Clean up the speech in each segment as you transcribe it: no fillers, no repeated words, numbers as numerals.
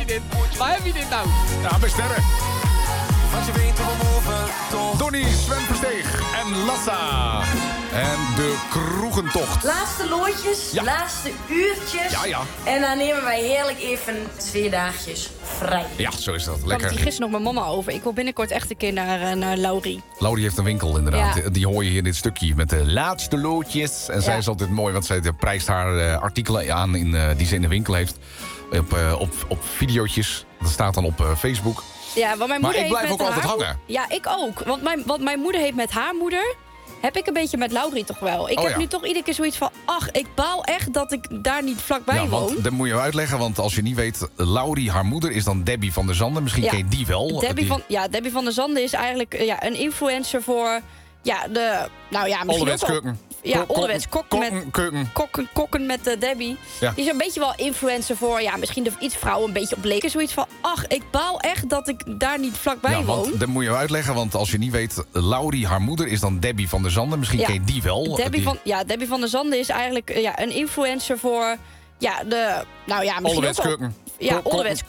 dit? Waar heb je dit nou? Ja, bij sterren. Want je weet hoe we moven, toch? Donnie, Sven Versteeg en Lassa. En de kroegentocht. Laatste loodjes, Ja. laatste uurtjes. Ja. En dan nemen wij heerlijk even 2 dagjes vrij. Ja, zo is dat. Ik had Lekker. het hier gisteren nog met mama over. Ik wil binnenkort echt een keer naar Laurie. Laurie heeft een winkel inderdaad. Ja. Die hoor je hier in dit stukje met de laatste loodjes. En zij Ja. is altijd mooi, want zij prijst haar artikelen aan die ze in de winkel heeft. Op videootjes. Dat staat dan op Facebook. Ja, want mijn Maar moeder ik blijf heeft ook met altijd haar hangen. Ja, ik ook. Want wat mijn moeder heeft met haar moeder, heb ik een beetje met Laurie toch wel. Ik heb nu toch iedere keer zoiets van, ach, ik baal echt dat ik daar niet vlakbij woon. Want dat moet je uitleggen, want als je niet weet, Laurie, haar moeder is dan Debbie van der Zanden. Misschien ken je die wel. Debbie van der Zanden is eigenlijk een influencer voor misschien Onderwets ook wel... keuken. Ja, onderwets kokken met Debbie. Ja. Die is een beetje wel influencer voor, misschien de iets vrouwen een beetje op leken. Zoiets van, ach, ik baal echt dat ik daar niet vlakbij woon. Want dat moet je uitleggen, want als je niet weet, Laurie, haar moeder is dan Debbie van der Zanden. Misschien ken je die wel. Debbie van der Zanden is eigenlijk een influencer voor, misschien Onderwets ook wel... keuken. Ja, onderwets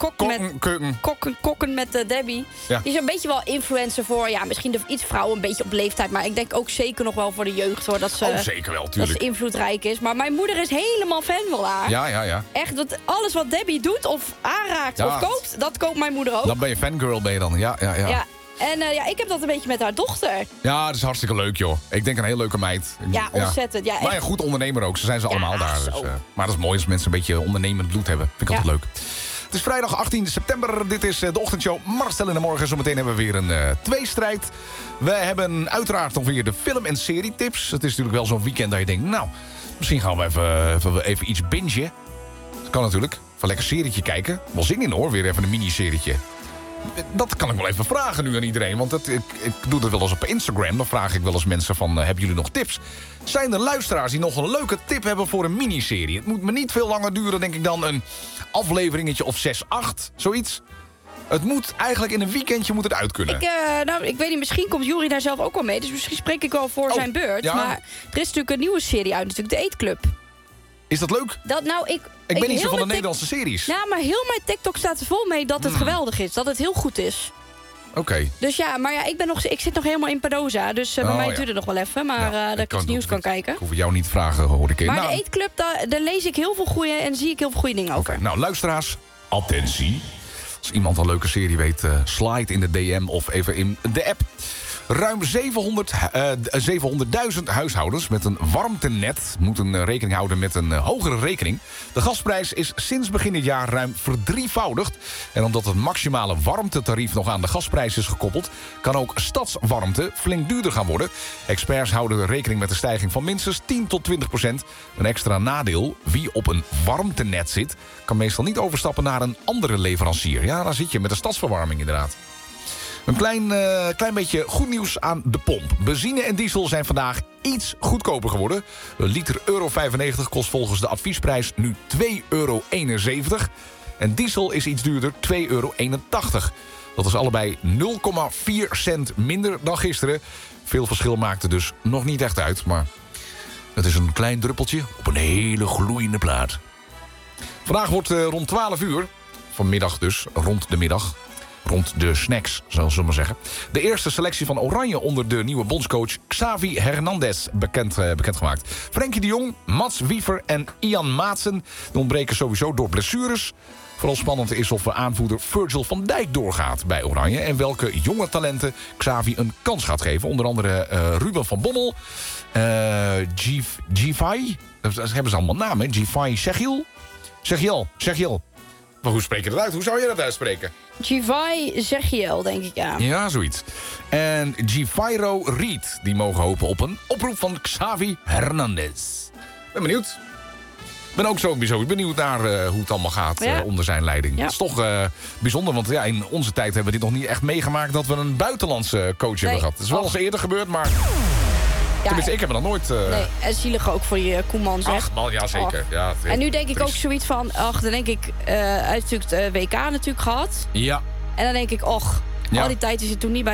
kokken met Debbie. Ja. Die is een beetje wel influencer voor, misschien de iets vrouwen een beetje op leeftijd. Maar ik denk ook zeker nog wel voor de jeugd, hoor. Dat ze, zeker wel, dat tuurlijk. ze invloedrijk is. Maar mijn moeder is helemaal fan van haar. Ja. Echt, alles wat Debbie doet of aanraakt of koopt, dat koopt mijn moeder ook. Dan ben je fangirl, ben je dan. Ja. Ja. En ik heb dat een beetje met haar dochter. Ja, dat is hartstikke leuk, joh. Ik denk een heel leuke meid. Ja, ontzettend. Ja, maar een goed ondernemer ook. Ze zijn ze allemaal daar. Dus, zo. maar dat is mooi als mensen een beetje ondernemend bloed hebben. Vind ik altijd leuk. Het is vrijdag 18 september. Dit is de ochtendshow Marcel in de Morgen. Zometeen hebben we weer een tweestrijd. We hebben uiteraard nog weer de film- en serietips. Het is natuurlijk wel zo'n weekend dat je denkt... nou, misschien gaan we even iets bingen. Dat kan natuurlijk. Even lekker serietje kijken. Wel zin in, hoor. Weer even een miniserietje. Dat kan ik wel even vragen nu aan iedereen. Want ik doe dat wel eens op Instagram. Dan vraag ik wel eens mensen van, hebben jullie nog tips? Zijn er luisteraars die nog een leuke tip hebben voor een miniserie? Het moet me niet veel langer duren, denk ik, dan een afleveringetje of 6, 8. Zoiets. Het moet eigenlijk in een weekendje moet het uit kunnen. Ik weet niet, misschien komt Jury daar zelf ook wel mee. Dus misschien spreek ik wel voor zijn beurt. Ja. Maar er is natuurlijk een nieuwe serie uit, natuurlijk de Eetclub. Is dat leuk? Ik ben niet zo van de Nederlandse series. Ja, maar heel mijn TikTok staat er vol mee dat het geweldig is. Dat het heel goed is. Oké. Dus ik zit nog helemaal in Padoza. Dus bij mij duurt het nog wel even. Maar dat ik iets nieuws kan kijken. Ik hoef jou niet te vragen, hoor ik. Maar de Eetclub, daar lees ik heel veel goede en zie ik heel veel goede dingen over. Nou, luisteraars, attentie. Als iemand een leuke serie weet, slide in de DM of even in de app. Ruim 700.000 huishoudens met een warmtenet moeten rekening houden met een hogere rekening. De gasprijs is sinds begin dit jaar ruim verdrievoudigd. En omdat het maximale warmtetarief nog aan de gasprijs is gekoppeld, kan ook stadswarmte flink duurder gaan worden. Experts houden rekening met een stijging van minstens 10 tot 20%. Een extra nadeel, wie op een warmtenet zit, kan meestal niet overstappen naar een andere leverancier. Ja, daar zit je met de stadsverwarming inderdaad. Een klein beetje goed nieuws aan de pomp. Benzine en diesel zijn vandaag iets goedkoper geworden. Een liter €1,95 kost volgens de adviesprijs nu €2,71. En diesel is iets duurder, €2,81. Dat is allebei 0,4 cent minder dan gisteren. Veel verschil maakt er dus nog niet echt uit, maar het is een klein druppeltje op een hele gloeiende plaat. Vandaag wordt rond 12 uur, vanmiddag dus, rond de middag, rond de snacks, zullen we maar zeggen, de eerste selectie van Oranje onder de nieuwe bondscoach Xavi Hernandez bekendgemaakt. Frenkie de Jong, Mats Wiever en Ian Maatsen ontbreken sowieso door blessures. Vooral spannend is of aanvoerder Virgil van Dijk doorgaat bij Oranje en welke jonge talenten Xavi een kans gaat geven. Onder andere Ruben van Bommel, Givai, dat hebben ze allemaal namen, Givai Segiel. Maar hoe spreek je dat uit? Hoe zou je dat uitspreken? Givai Segiel, denk ik, ja. Ja, zoiets. En Givairo Reed, die mogen hopen op een oproep van Xavi Hernandez. Ben benieuwd. Ben ook zo benieuwd naar hoe het allemaal gaat onder zijn leiding. Ja. Het is toch bijzonder, want in onze tijd hebben we dit nog niet echt meegemaakt dat we een buitenlandse coach hebben gehad. Het is wel eens eerder gebeurd, maar tenminste, ik heb er nog nooit... Nee, en zielig ook voor die Koeman, zeg. Ach man, ja zeker. Ja, en nu denk ik ook zoiets van, dan denk ik, hij heeft natuurlijk de WK natuurlijk gehad. Ja. En dan denk ik, al die tijd is het toen niet bij